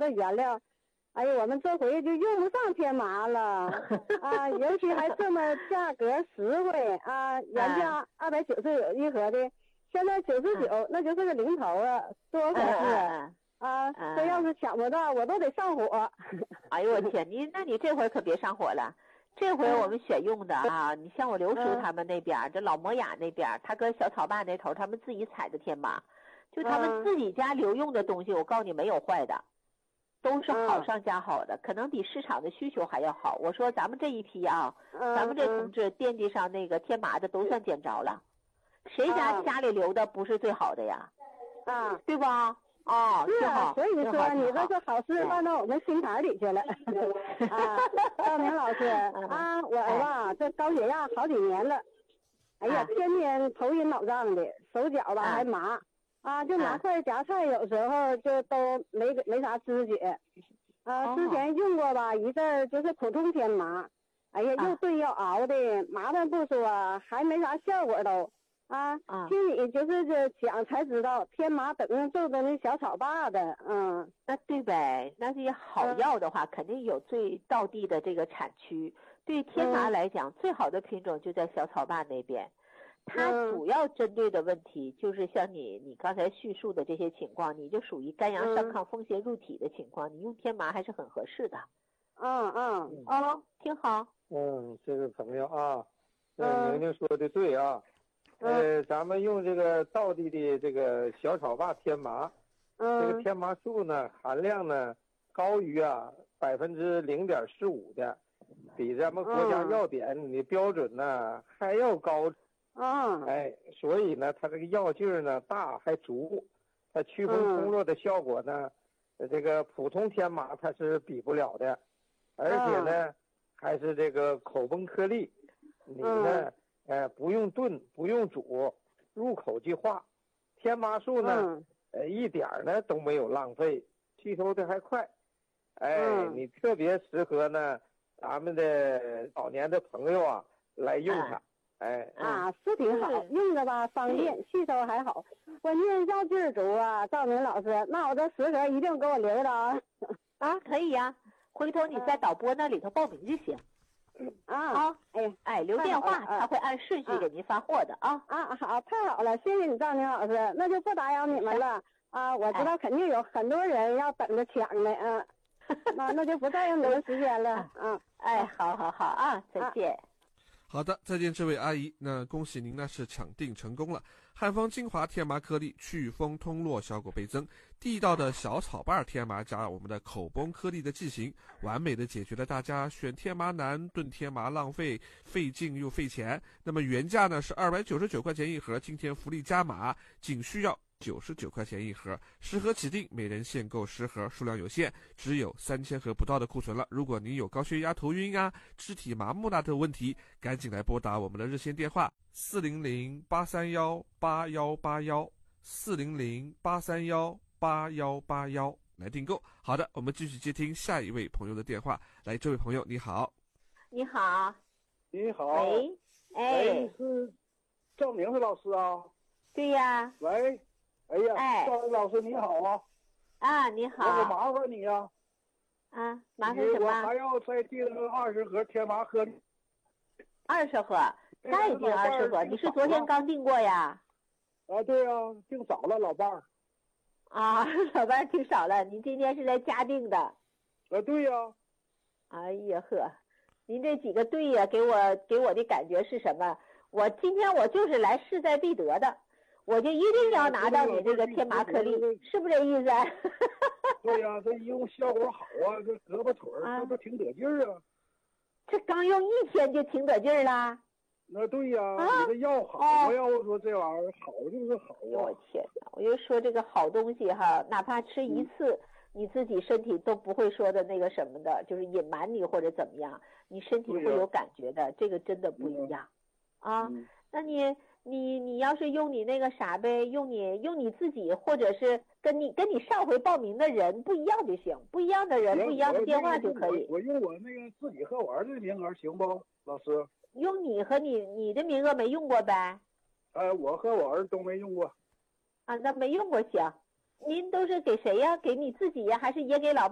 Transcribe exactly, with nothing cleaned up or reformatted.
的原料。哎呀，我们这回就用不上天麻了啊，尤其还这么价格实惠啊，原价二百九十九一盒的，现在九十九，那就是个零头啊，多合适啊！这要是抢不到，我都得上火。 哎呦我天，你那你这回可别上火了。这回我们选用的啊，你像我刘叔他们那边，这老摩雅那边，他跟小草坝那头，他们自己采的天麻，就他们自己家留用的东西，我告诉你没有坏的。都是好上加好的，可能比市场的需求还要好。我说咱们这一批啊，咱们这同志惦记上那个天麻的都算捡着了，谁家家里留的不是最好的呀？ 啊， 对吧？哦， 是啊， 所以说你这是好事办到我们心坎里去了。啊，赵明老师啊，我儿子这高血压好几年了，哎呀，天天头晕脑胀的，手脚吧还麻。啊，就拿块夹菜，有时候就都没没啥知觉。啊，之前用过吧，一阵儿就是普通天麻，哎呀，又炖又熬的，麻烦不说，还没啥效果都。啊，听你就是这讲才知道，天麻等于就跟那小草坝的，嗯， 那对呗，那这些好药的话，肯定有最道地的这个产区。对天麻来讲，最好的品种就在小草坝那边。它主要针对的问题就是像你你刚才叙述的这些情况，你就属于肝阳上亢、风邪入体的情况，你用天麻还是很合适的。 嗯嗯哦，挺好。 嗯，这位朋友啊，呃，宁宁说的对啊，呃，咱们用这个道地的这个小草坝天麻，这个天麻素呢含量呢高于啊百分之零点四五的，比咱们国家药典的标准呢还要高。 啊， 哎，所以呢，它这个药劲儿呢大还足，它祛风通络的效果呢，嗯、这个普通天麻它是比不了的，而且呢，嗯、还是这个口崩颗粒，你呢，嗯、呃，不用炖，不用煮，入口即化。天麻素呢，嗯、呃，一点儿呢都没有浪费，吸收的还快，哎，嗯、你特别适合呢，咱们的老年的朋友啊来用它。嗯哎啊，是挺好，用着吧方便，吸收还好，关键药劲儿足啊。赵明老师，那我这十盒一定给我留着啊。 啊，可以呀、啊，回头你在导播那里头报名就行。 啊啊， 哎哎，留电话，他会按顺序给您发货的啊。 啊，好，太好了，谢谢你，赵明老师，那就不打扰你们了啊。我知道肯定有很多人要等着抢呢，嗯，那那就不占用你们时间了，嗯， 哎，好好好啊，再见。 好的，再见这位阿姨，那恭喜您呢是抢订成功了。汉方精华天麻颗粒祛风通络效果倍增，地道的小草瓣天麻加我们的口崩颗粒的剂型，完美的解决了大家选天麻难、炖天麻浪费、费劲又费钱。那么原价呢是二百九十九块钱一盒，今天福利加码，仅需要九十九块钱一盒，十盒起订，每人限购十盒，数量有限，只有三千盒不到的库存了。如果您有高血压、头晕啊、肢体麻木那的问题，赶紧来拨打我们的热线电话四零零八三幺八幺八幺四零零八三幺八幺八幺来订购。好的，我们继续接听下一位朋友的电话。来，这位朋友你好。 你好。 你好。 喂，哎， 是赵明是老师啊？ 对呀。 喂。哎呀， 哎， 赵老师你好啊！ 啊，你好。 我麻烦你呀、 啊。啊，麻烦什么？ 我还要再订二十盒天麻颗粒。 二十盒，再订二十盒？你是昨天刚订过呀？ 啊，对呀、啊，订少了，老伴儿。 啊，老伴儿订少了，你今天是来加订的？ 啊，对呀、 啊。哎呀呵，您这几个对呀，给我给我的感觉是什么？我今天我就是来势在必得的。我就一定要拿到你这个天麻颗粒，是不是这意思？ 对呀、啊，这一用效果好啊，这胳膊腿儿这不挺得劲儿啊？ 这刚用一天就挺得劲儿了？ 那对呀、啊， 啊、 你这药好啊，要是说这玩意儿好就是好啊。 我天哪！我就说这个好东西哈，哪怕吃一次，嗯、你自己身体都不会说的那个什么的，就是隐瞒你或者怎么样，你身体会有感觉的，这个真的不一样、嗯、啊。嗯、那你。你你要是用你那个啥呗，用你用你自己，或者是跟你跟你上回报名的人不一样就行，不一样的人不一样的电话就可以。 我用我那个自己和我儿子的名额行不，老师？ 用你和你你的名额没用过呗？ 呃，我和我儿子都没用过。 啊，那没用过行。您都是给谁呀？给你自己呀，还是也给老